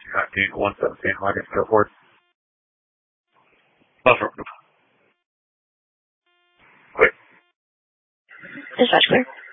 Duke 117, Marcus, go forward. Buffer. Clear. Dispatch clear.